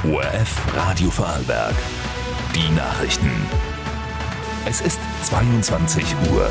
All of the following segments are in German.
ORF Radio Vorarlberg. Die Nachrichten. Es ist 22 Uhr.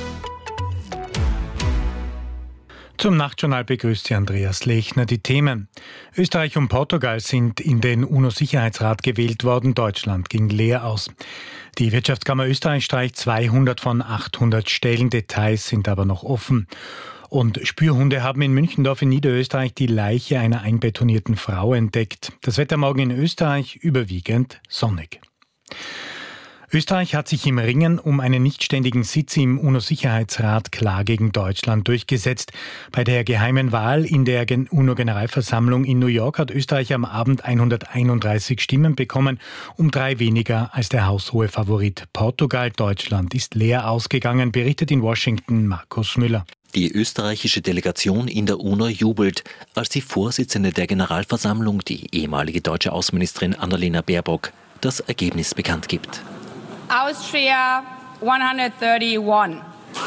Zum Nachtjournal begrüßt Sie Andreas Lechner. Die Themen: Österreich und Portugal sind in den UNO-Sicherheitsrat gewählt worden. Deutschland ging leer aus. Die Wirtschaftskammer Österreich streicht 200 von 800 Stellen. Details sind aber noch offen. Und Spürhunde haben in Münchendorf in Niederösterreich die Leiche einer einbetonierten Frau entdeckt. Das Wetter morgen in Österreich überwiegend sonnig. Österreich hat sich im Ringen um einen nichtständigen Sitz im UNO-Sicherheitsrat klar gegen Deutschland durchgesetzt. Bei der geheimen Wahl in der UNO-Generalversammlung in New York hat Österreich am Abend 131 Stimmen bekommen, um 3 weniger als der haushohe Favorit Portugal. Deutschland ist leer ausgegangen, berichtet in Washington Markus Müller. Die österreichische Delegation in der UNO jubelt, als die Vorsitzende der Generalversammlung, die ehemalige deutsche Außenministerin Annalena Baerbock, das Ergebnis bekannt gibt. Austria 131.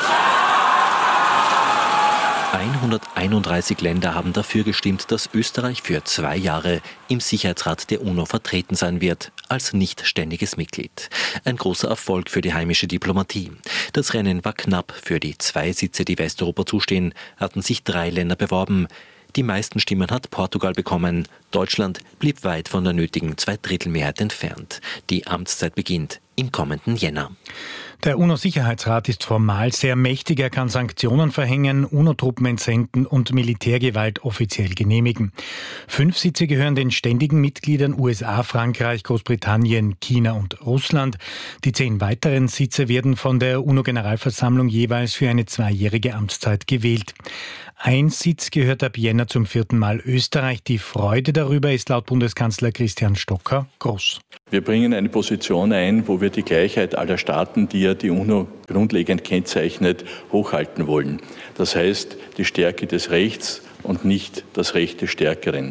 131 Länder haben dafür gestimmt, dass Österreich für 2 Jahre im Sicherheitsrat der UNO vertreten sein wird, als nichtständiges Mitglied. Ein großer Erfolg für die heimische Diplomatie. Das Rennen war knapp. Für die 2 Sitze, die Westeuropa zustehen, hatten sich 3 Länder beworben. Die meisten Stimmen hat Portugal bekommen. Deutschland blieb weit von der nötigen 2/3-Mehrheit entfernt. Die Amtszeit beginnt im kommenden Jänner. Der UNO-Sicherheitsrat ist formal sehr mächtig. Er kann Sanktionen verhängen, UNO-Truppen entsenden und Militärgewalt offiziell genehmigen. 5 Sitze gehören den ständigen Mitgliedern USA, Frankreich, Großbritannien, China und Russland. Die 10 weiteren Sitze werden von der UNO-Generalversammlung jeweils für eine 2-jährige Amtszeit gewählt. Ein Sitz gehört ab Jänner zum 4. Mal Österreich. Die Freude darüber ist laut Bundeskanzler Christian Stocker groß. Wir bringen eine Position ein, wo wir die Gleichheit aller Staaten, die ja die UNO grundlegend kennzeichnet, hochhalten wollen. Das heißt, die Stärke des Rechts und nicht das Recht des Stärkeren.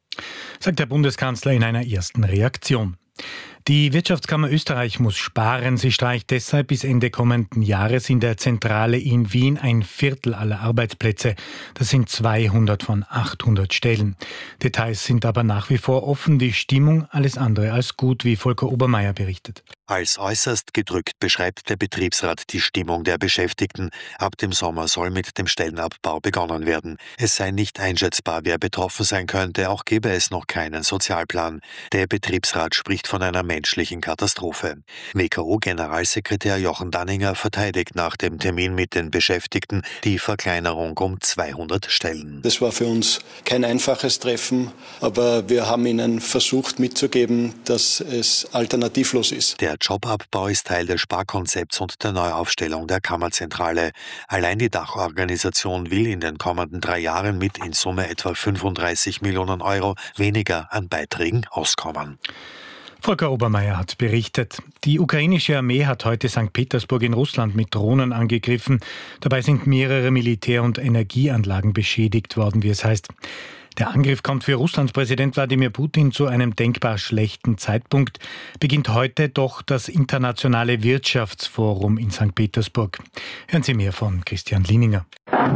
Sagt der Bundeskanzler in einer ersten Reaktion. Die Wirtschaftskammer Österreich muss sparen. Sie streicht deshalb bis Ende kommenden Jahres in der Zentrale in Wien 1/4 aller Arbeitsplätze. Das sind 200 von 800 Stellen. Details sind aber nach wie vor offen. Die Stimmung alles andere als gut, wie Volker Obermeier berichtet. Als äußerst gedrückt beschreibt der Betriebsrat die Stimmung der Beschäftigten. Ab dem Sommer soll mit dem Stellenabbau begonnen werden. Es sei nicht einschätzbar, wer betroffen sein könnte, auch gebe es noch keinen Sozialplan. Der Betriebsrat spricht von einer menschlichen Katastrophe. WKO-Generalsekretär Jochen Danninger verteidigt nach dem Termin mit den Beschäftigten die Verkleinerung um 200 Stellen. Das war für uns kein einfaches Treffen, aber wir haben ihnen versucht mitzugeben, dass es alternativlos ist. Der Jobabbau ist Teil des Sparkonzepts und der Neuaufstellung der Kammerzentrale. Allein die Dachorganisation will in den kommenden 3 Jahren mit in Summe etwa 35 Millionen Euro weniger an Beiträgen auskommen. Volker Obermeier hat berichtet. Die ukrainische Armee hat heute St. Petersburg in Russland mit Drohnen angegriffen. Dabei sind mehrere Militär- und Energieanlagen beschädigt worden, wie es heißt. Der Angriff kommt für Russlands Präsident Wladimir Putin zu einem denkbar schlechten Zeitpunkt. Beginnt heute doch das internationale Wirtschaftsforum in St. Petersburg. Hören Sie mehr von Christian Lininger.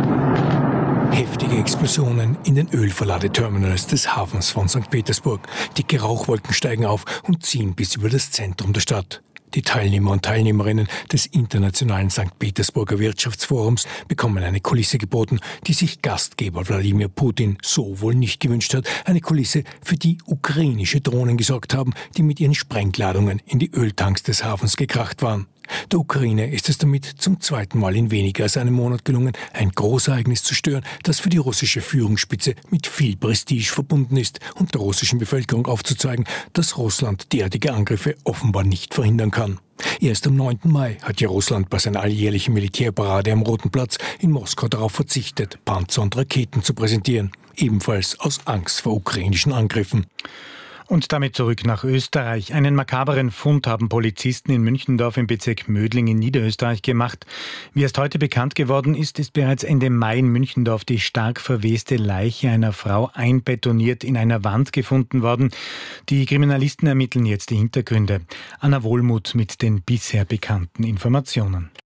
Heftige Explosionen in den Ölverladeterminals des Hafens von St. Petersburg. Dicke Rauchwolken steigen auf und ziehen bis über das Zentrum der Stadt. Die Teilnehmer und Teilnehmerinnen des internationalen St. Petersburger Wirtschaftsforums bekommen eine Kulisse geboten, die sich Gastgeber Wladimir Putin so wohl nicht gewünscht hat. Eine Kulisse, für die ukrainische Drohnen gesorgt haben, die mit ihren Sprengladungen in die Öltanks des Hafens gekracht waren. Der Ukraine ist es damit zum 2. Mal in weniger als einem Monat gelungen, ein Großereignis zu stören, das für die russische Führungsspitze mit viel Prestige verbunden ist und der russischen Bevölkerung aufzuzeigen, dass Russland derartige Angriffe offenbar nicht verhindern kann. Erst am 9. Mai hat ja Russland bei seiner alljährlichen Militärparade am Roten Platz in Moskau darauf verzichtet, Panzer und Raketen zu präsentieren, ebenfalls aus Angst vor ukrainischen Angriffen. Und damit zurück nach Österreich. Einen makaberen Fund haben Polizisten in Münchendorf im Bezirk Mödling in Niederösterreich gemacht. Wie erst heute bekannt geworden ist, ist bereits Ende Mai in Münchendorf die stark verweste Leiche einer Frau einbetoniert in einer Wand gefunden worden. Die Kriminalisten ermitteln jetzt die Hintergründe. Anna Wohlmuth mit den bisher bekannten Informationen.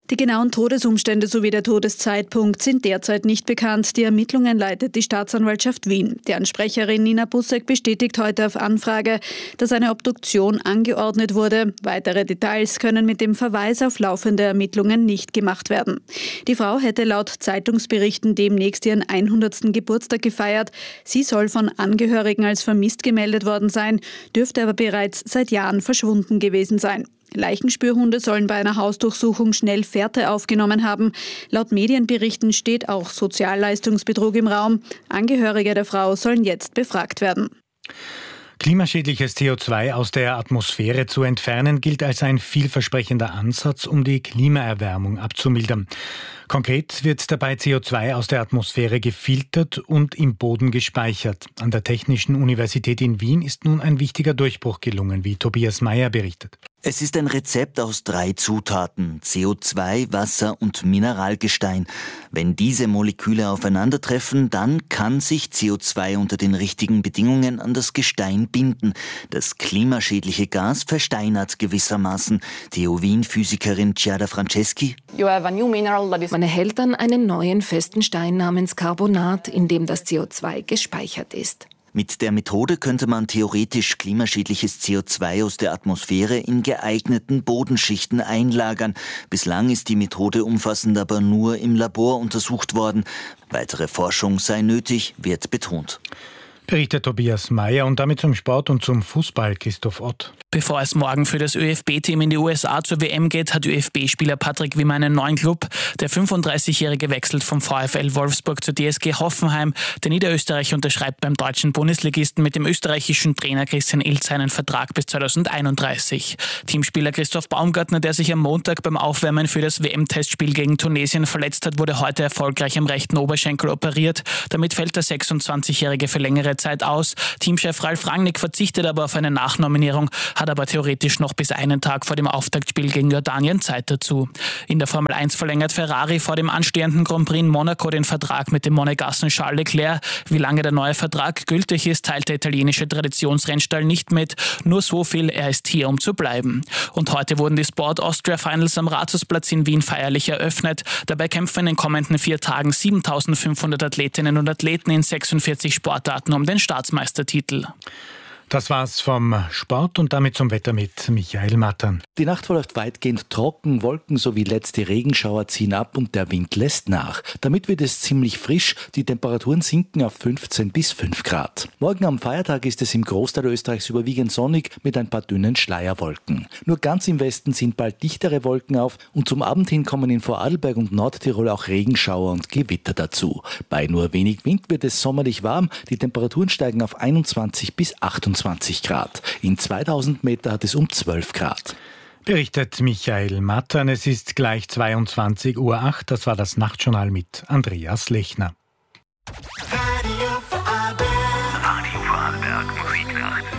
Die genauen Todesumstände sowie der Todeszeitpunkt sind derzeit nicht bekannt. Die Ermittlungen leitet die Staatsanwaltschaft Wien. Deren Sprecherin Nina Bussek bestätigt heute auf Anfrage, dass eine Obduktion angeordnet wurde. Weitere Details können mit dem Verweis auf laufende Ermittlungen nicht gemacht werden. Die Frau hätte laut Zeitungsberichten demnächst ihren 100. Geburtstag gefeiert. Sie soll von Angehörigen als vermisst gemeldet worden sein, dürfte aber bereits seit Jahren verschwunden gewesen sein. Leichenspürhunde sollen bei einer Hausdurchsuchung schnell Fährte aufgenommen haben. Laut Medienberichten steht auch Sozialleistungsbetrug im Raum. Angehörige der Frau sollen jetzt befragt werden. Klimaschädliches CO2 aus der Atmosphäre zu entfernen, gilt als ein vielversprechender Ansatz, um die Klimaerwärmung abzumildern. Konkret wird dabei CO2 aus der Atmosphäre gefiltert und im Boden gespeichert. An der Technischen Universität in Wien ist nun ein wichtiger Durchbruch gelungen, wie Tobias Meyer berichtet. Es ist ein Rezept aus 3 Zutaten: CO2, Wasser und Mineralgestein. Wenn diese Moleküle aufeinandertreffen, dann kann sich CO2 unter den richtigen Bedingungen an das Gestein binden. Das klimaschädliche Gas versteinert gewissermaßen. TU-Wien-Physikerin Giada Franceschi: Man erhält dann einen neuen festen Stein namens Carbonat, in dem das CO2 gespeichert ist. Mit der Methode könnte man theoretisch klimaschädliches CO2 aus der Atmosphäre in geeigneten Bodenschichten einlagern. Bislang ist die Methode umfassend aber nur im Labor untersucht worden. Weitere Forschung sei nötig, wird betont. Berichtet Tobias Meyer und damit zum Sport und zum Fußball Christoph Ott. Bevor es morgen für das ÖFB-Team in die USA zur WM geht, hat ÖFB-Spieler Patrick Wimmer einen neuen Club. Der 35-Jährige wechselt vom VfL Wolfsburg zur TSG Hoffenheim. Der Niederösterreicher unterschreibt beim deutschen Bundesligisten mit dem österreichischen Trainer Christian Ilz einen Vertrag bis 2031. Teamspieler Christoph Baumgartner, der sich am Montag beim Aufwärmen für das WM-Testspiel gegen Tunesien verletzt hat, wurde heute erfolgreich am rechten Oberschenkel operiert. Damit fällt der 26-Jährige für längere Zeit aus. Teamchef Ralf Rangnick verzichtet aber auf eine Nachnominierung, hat aber theoretisch noch bis einen Tag vor dem Auftaktspiel gegen Jordanien Zeit dazu. In der Formel 1 verlängert Ferrari vor dem anstehenden Grand Prix in Monaco den Vertrag mit dem Monegassen Charles Leclerc. Wie lange der neue Vertrag gültig ist, teilt der italienische Traditionsrennstall nicht mit. Nur so viel, er ist hier, um zu bleiben. Und heute wurden die Sport Austria Finals am Rathausplatz in Wien feierlich eröffnet. Dabei kämpfen in den kommenden 4 Tagen 7.500 Athletinnen und Athleten in 46 Sportarten um den Staatsmeistertitel. Das war's vom Sport und damit zum Wetter mit Michael Mattern. Die Nacht verläuft weitgehend trocken, Wolken sowie letzte Regenschauer ziehen ab und der Wind lässt nach. Damit wird es ziemlich frisch, die Temperaturen sinken auf 15 bis 5 Grad. Morgen am Feiertag ist es im Großteil Österreichs überwiegend sonnig mit ein paar dünnen Schleierwolken. Nur ganz im Westen sind bald dichtere Wolken auf und zum Abend hin kommen in Vorarlberg und Nordtirol auch Regenschauer und Gewitter dazu. Bei nur wenig Wind wird es sommerlich warm, die Temperaturen steigen auf 21 bis 28 Grad. In 2000 Meter hat es um 12 Grad. Berichtet Michael Mattern. Es ist gleich 22:08 Uhr. Das war das Nachtjournal mit Andreas Lechner. Radio Vorarlberg Musiknacht.